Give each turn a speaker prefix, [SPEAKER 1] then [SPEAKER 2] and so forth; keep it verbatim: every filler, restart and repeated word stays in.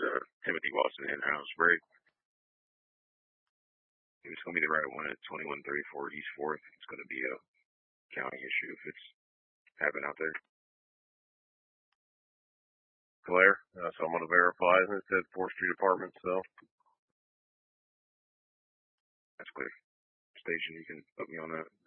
[SPEAKER 1] uh, Timothy Watson in-house break. If it's going to be the right one at twenty-one thirty-four East fourth, it's going to be a county issue if it's happening out there.
[SPEAKER 2] Claire, uh, so I'm going to verify. It said fourth Street Apartments, so.
[SPEAKER 1] That's clear. Station, you can put me on that.